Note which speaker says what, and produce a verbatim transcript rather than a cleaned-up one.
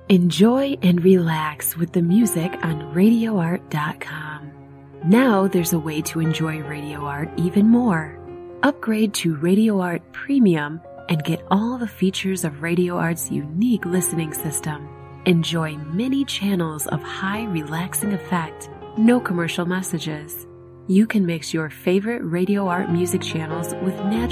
Speaker 1: Enjoy and relax with the music on radio art dot com. Now there's a way to enjoy Radio Art even more. Upgrade to Radio Art Premium and get all the features of Radio Art's unique listening system. Enjoy many channels of high relaxing effect, no commercial messages. You can mix your favorite Radio Art music channels with natural